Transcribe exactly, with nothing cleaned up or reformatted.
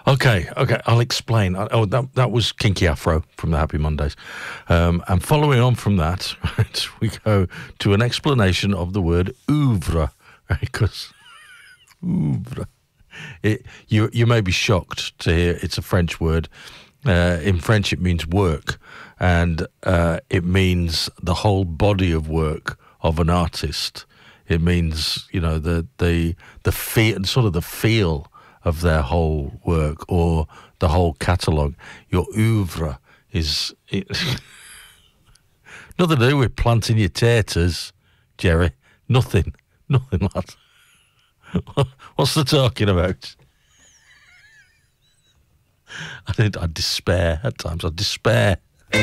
Okay, okay, I'll explain. I- Oh, that that was Kinky Afro from the Happy Mondays. Um, and following on from that, right, we go to an explanation of the word oeuvre, right? Because oeuvre, it, you you may be shocked to hear it's a French word. Uh, in French, it means work, and uh, it means the whole body of work of an artist. It means, you know, the the the feel, sort of the feel of their whole work or the whole catalogue. Your oeuvre is it, nothing to do with planting your taters, Jerry. Nothing, nothing, lad. What's the talking about? I did. I despair at times. I despair